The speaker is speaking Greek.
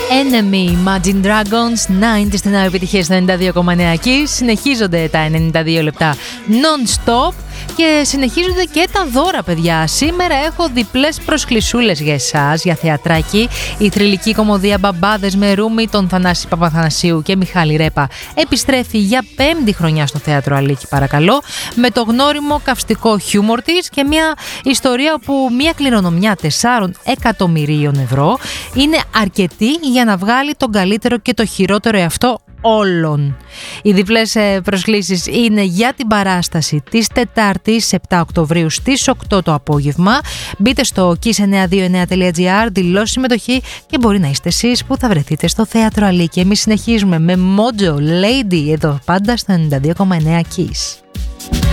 Enemy, Imagine Dragons, 90 στην επιτυχία στο 92,9 Kiss. Συνεχίζονται τα 92 λεπτά non-stop και συνεχίζονται και τα δώρα, παιδιά. Σήμερα έχω διπλές προσκλησούλες για εσάς, για θεατράκι. Η θρυλική κομμωδία Μπαμπάδες με Ρούμι, τον Θανάση Παπαθανασίου και Μιχάλη Ρέπα επιστρέφει για 5η χρονιά στο Θέατρο Αλίκη, παρακαλώ, με το γνώριμο καυστικό χιούμορ της και μια ιστορία όπου μια κληρονομιά 4 εκατομμυρίων ευρώ είναι αρκετή για να βγάλει τον καλύτερο και το χειρότερο εαυτό όλων. Οι διπλές προσκλήσεις είναι για την παράσταση της Τετάρτης 7 Οκτωβρίου στις 8 το απόγευμα. Μπείτε στο kiss929.gr, δηλώσει συμμετοχή και μπορεί να είστε εσείς που θα βρεθείτε στο Θέατρο Αλίκη. Εμείς συνεχίζουμε με Mojo Lady εδώ πάντα στο 92,9 Kiss.